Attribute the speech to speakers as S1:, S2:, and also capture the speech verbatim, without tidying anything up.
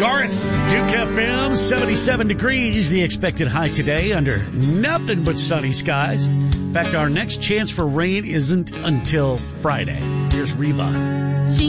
S1: Garth, Duke F M, seventy-seven degrees, the expected high today under nothing but sunny skies. In fact, our next chance for rain isn't until Friday. Here's Reba.